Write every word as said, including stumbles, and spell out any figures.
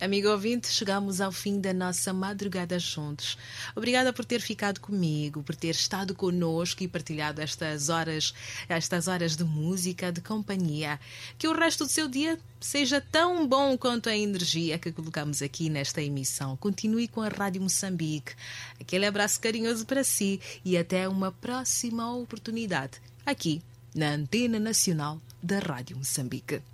Amigo ouvinte, chegamos ao fim da nossa madrugada juntos. Obrigada por ter ficado comigo, por ter estado conosco e partilhado estas horas, estas horas de música, de companhia. Que o resto do seu dia seja tão bom quanto a energia que colocamos aqui nesta emissão. Continue com a Rádio Moçambique. Aquele abraço carinhoso para si e até uma próxima oportunidade aqui na Antena Nacional da Rádio Moçambique.